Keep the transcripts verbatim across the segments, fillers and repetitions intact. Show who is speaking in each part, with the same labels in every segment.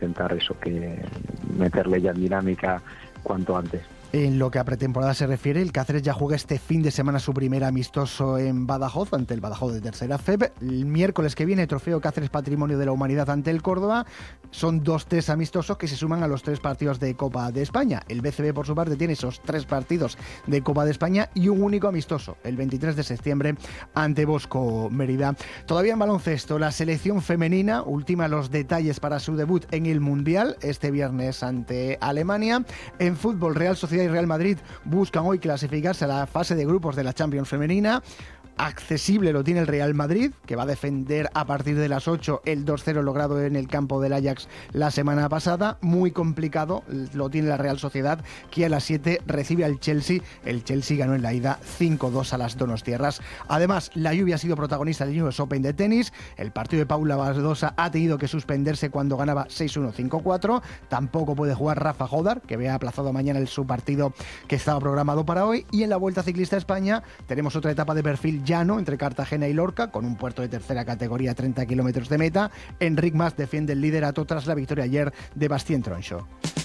Speaker 1: intentar eso, que meterle ya en dinámica cuanto antes.
Speaker 2: En lo que a pretemporada se refiere, el Cáceres ya juega este fin de semana su primer amistoso en Badajoz, ante el Badajoz de Tercera F E B. El miércoles que viene, trofeo Cáceres Patrimonio de la Humanidad ante el Córdoba. Son dos tres amistosos que se suman a los tres partidos de Copa de España. El B C B, por su parte, tiene esos tres partidos de Copa de España y un único amistoso, el veintitrés de septiembre, ante Bosco Mérida. Todavía en baloncesto, la selección femenina ultima los detalles para su debut en el Mundial este viernes ante Alemania. En fútbol, Real Sociedad y Real Madrid buscan hoy clasificarse a la fase de grupos de la Champions femenina. Accesible lo tiene el Real Madrid, que va a defender a partir de las ocho el dos cero logrado en el campo del Ajax la semana pasada. Muy complicado lo tiene la Real Sociedad, que a las siete recibe al Chelsea. El Chelsea ganó en la ida cinco dos a las Donostiarras. Además, la lluvia ha sido protagonista del U S Open de tenis. El partido de Paula Badosa ha tenido que suspenderse cuando ganaba seis uno cinco cuatro. Tampoco puede jugar Rafa Jodar, que ve aplazado mañana el su partido que estaba programado para hoy. Y en la Vuelta Ciclista a España tenemos otra etapa de perfil llano entre Cartagena y Lorca, con un puerto de tercera categoría a treinta kilómetros de meta. Enric Mas defiende el liderato tras la victoria ayer de Bastien Troncho.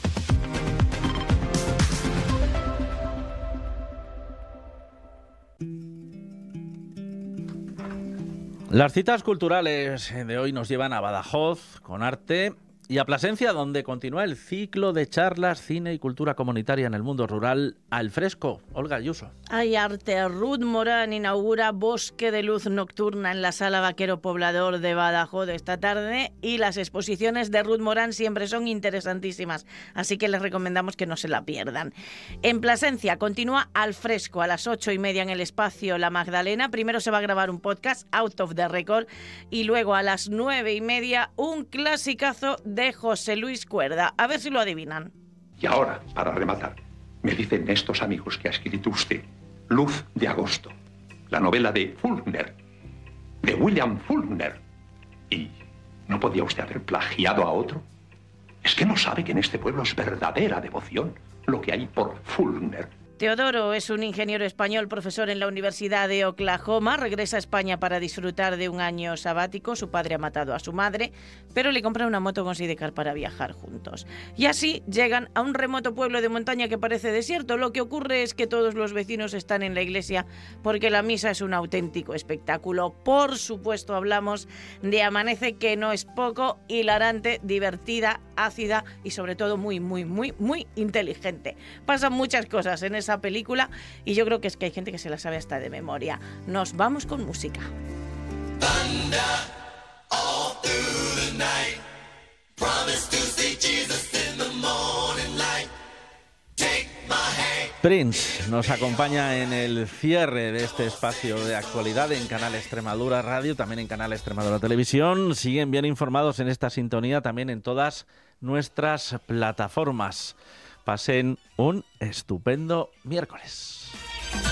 Speaker 3: Las citas culturales de hoy nos llevan a Badajoz con arte y a Plasencia, donde continúa el ciclo de charlas, cine y cultura comunitaria en el mundo rural al fresco. Olga Ayuso.
Speaker 4: Hay arte. Ruth Morán inaugura Bosque de Luz Nocturna en la Sala Vaquero Poblador de Badajoz esta tarde, y las exposiciones de Ruth Morán siempre son interesantísimas, así que les recomendamos que no se la pierdan. En Plasencia continúa al fresco a las ocho y media en el espacio La Magdalena. Primero se va a grabar un podcast, Out of the Record, y luego a las nueve y media un clasicazo de José Luis Cuerda. A ver si lo adivinan.
Speaker 5: Y ahora, para rematar, me dicen estos amigos que ha escrito usted Luz de Agosto, la novela de Faulkner, de William Faulkner. ¿Y no podía usted haber plagiado a otro? ¿Es que no sabe que en este pueblo es verdadera devoción lo que hay por Faulkner?
Speaker 4: Teodoro es un ingeniero español, profesor en la Universidad de Oklahoma. Regresa a España para disfrutar de un año sabático. Su padre ha matado a su madre, pero le compra una moto con sidecar para viajar juntos. Y así llegan a un remoto pueblo de montaña que parece desierto. Lo que ocurre es que todos los vecinos están en la iglesia porque la misa es un auténtico espectáculo. Por supuesto, hablamos de Amanece, que no es poco, hilarante, divertida, ácida y sobre todo muy, muy, muy, muy inteligente. Pasan muchas cosas en esa película y yo creo que es que hay gente que se la sabe hasta de memoria. Nos vamos con música.
Speaker 3: Prince nos acompaña en el cierre de este espacio de actualidad en Canal Extremadura Radio, también en Canal Extremadura Televisión. Siguen bien informados en esta sintonía, también en todas nuestras plataformas. Pasen un estupendo miércoles.